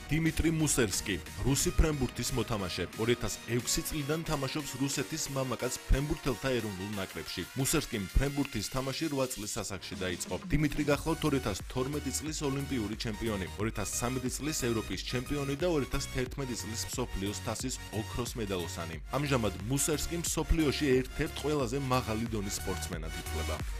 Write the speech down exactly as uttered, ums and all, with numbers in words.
დიმიტრი მუსერსკი, რუსი ფრენბურთის მოთამაშე, ორი ათას ექვსი წლიდან თამაშობს რუსეთის მამაკაც ფრენბურთელთა ეროვნულ ნაკრებში. მუსერსკიმ ფრენბურთის თამაში რვა წლის ასაკში დაიწყო. დიმიტრი გახლავთ ორი ათას თორმეტი წლის ოლიმპიური ჩემპიონი, ორი ათას ცხრამეტი წლის ევროპის ჩემპიონი და ორი ათას თერთმეტი წლის მსოფლიოს თასის ოქროს მედალოსანი. ამჟამად მუსერსკი მსოფლიოში ერთ-ერთ ყველაზე მაღალი დონის სპორტსმენად ითვლება.